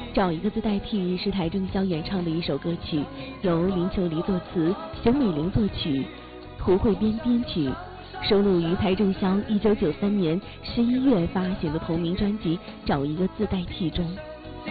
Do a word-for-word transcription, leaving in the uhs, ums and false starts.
找一个字代替是邰正宵演唱的一首歌曲，由林秋离作词，熊美玲作曲，涂慧编编曲，收录于邰正宵一九九三年十一月发行的同名专辑《找一个字代替》中。